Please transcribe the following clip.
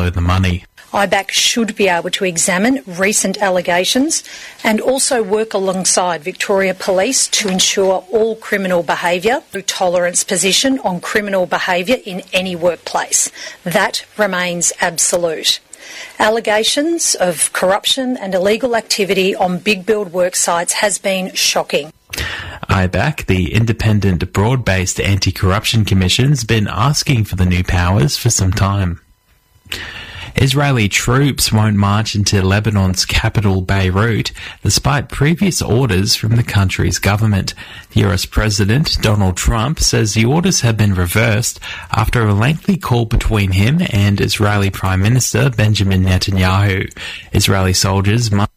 follow the money. IBAC should be able to examine recent allegations and also work alongside Victoria Police to ensure all criminal behaviour through tolerance position on criminal behaviour in any workplace. That remains absolute. Allegations of corruption and illegal activity on big build work sites has been shocking. IBAC, the independent, broad-based anti-corruption commission, has been asking for the new powers for some time. Israeli troops won't march into Lebanon's capital Beirut, despite previous orders from the country's government. US President Donald Trump says the orders have been reversed after a lengthy call between him and Israeli Prime Minister Benjamin Netanyahu. Israeli soldiers must